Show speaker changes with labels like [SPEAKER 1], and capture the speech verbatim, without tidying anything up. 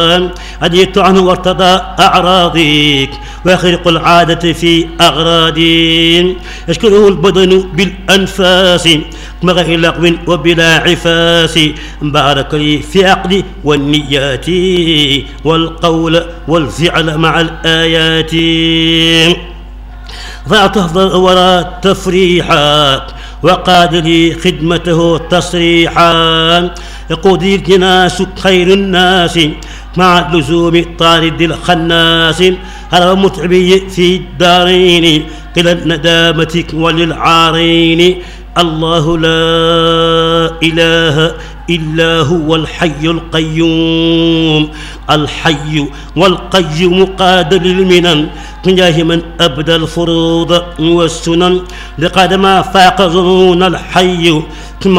[SPEAKER 1] أديت عنه وارتضى أعراضي ويخرق العادة في أغراضي يشكره البدن بالأنفاس من غير لغو وبلا عفاس بارك لي في عقلي والنيات والقول والفعل مع الآيات فأتهضر وراء تفريحا وقاد لي خدمته تصريحا يقود الجناس خير الناس مع لزوم طارد الخناس هذا متعبي في الدارين قل الندامة وللعارين الله لا إله إلا هو الحي القيوم الحي والقيوم قاد للمنن جاه من أبدى الفروض والسنن لقد ما فاق ظنون الحي